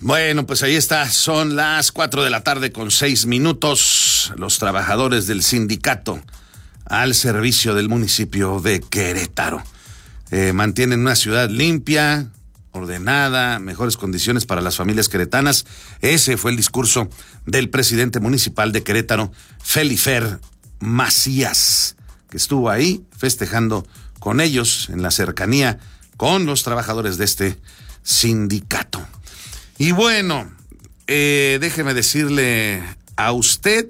Bueno, pues ahí está, son las 4:06 p.m. Los trabajadores del sindicato al servicio del municipio de Querétaro mantienen una ciudad limpia, ordenada, mejores condiciones para las familias queretanas. Ese fue el discurso del presidente municipal de Querétaro, Felifer Macías, que estuvo ahí festejando con ellos en la cercanía con los trabajadores de este sindicato. Y bueno, déjeme decirle a usted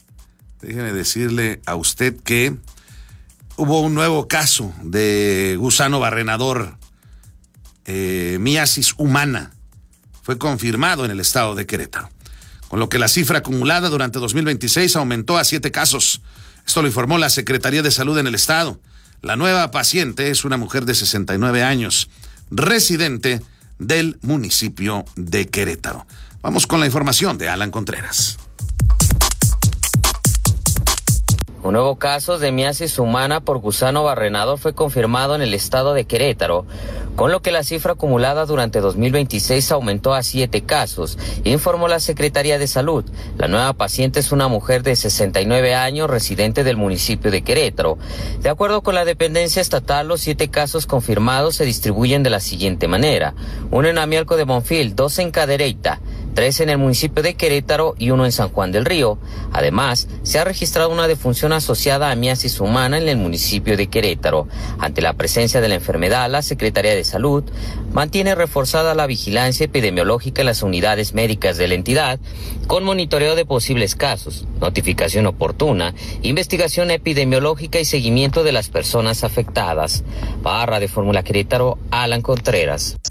que hubo un nuevo caso de gusano barrenador, miasis humana, fue confirmado en el estado de Querétaro, con lo que la cifra acumulada durante 2026 aumentó a 7 casos. Esto lo informó la Secretaría de Salud en el estado. La nueva paciente es una mujer de 69 años, residente del municipio de Querétaro. Vamos con la información de Alan Contreras. Un nuevo caso de miasis humana por gusano barrenador fue confirmado en el estado de Querétaro, con lo que la cifra acumulada durante 2026 aumentó a 7 casos, informó la Secretaría de Salud. La nueva paciente es una mujer de 69 años, residente del municipio de Querétaro. De acuerdo con la dependencia estatal, los 7 casos confirmados se distribuyen de la siguiente manera: 1 en Amialco de Bonfil, 2 en Cadereyta, 3 en el municipio de Querétaro y 1 en San Juan del Río. Además, se ha registrado una defunción asociada a miasis humana en el municipio de Querétaro. Ante la presencia de la enfermedad, la Secretaría de Salud mantiene reforzada la vigilancia epidemiológica en las unidades médicas de la entidad, con monitoreo de posibles casos, notificación oportuna, investigación epidemiológica y seguimiento de las personas afectadas. Para Radio Fórmula Querétaro, Alan Contreras.